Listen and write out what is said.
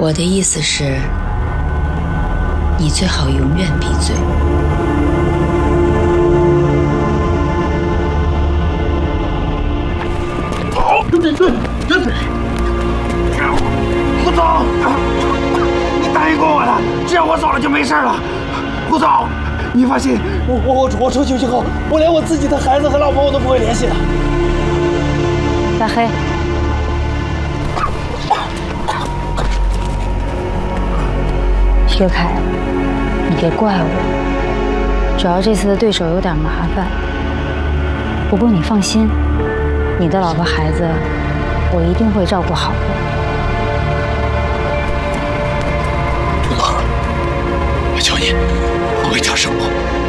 我的意思是，你最好永远闭嘴。 胡总，你答应过我了，只要我走了就没事了。胡总，你放心，我出去以后，我连我自己的孩子和老婆我都不会联系的。 大黑，薛凯，你别怪我，主要这次的对手有点麻烦。不过你放心，你的老婆孩子，我一定会照顾好的。 胡总，我求你，为他生活。